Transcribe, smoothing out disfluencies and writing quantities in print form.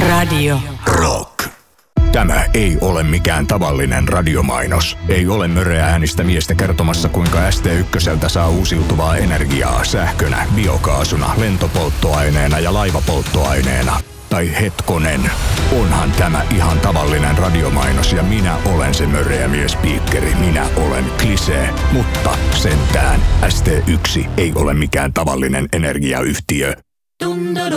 Radio Rock. Tämä ei ole mikään tavallinen radiomainos. Ei ole möreä äänistä miestä kertomassa, kuinka ST1 saa uusiutuvaa energiaa sähkönä, biokaasuna, lentopolttoaineena ja laivapolttoaineena. Tai hetkonen, onhan tämä ihan tavallinen radiomainos ja minä olen se möreä miespiikkeri. Minä olen Klisee, mutta sentään ST1 ei ole mikään tavallinen energiayhtiö.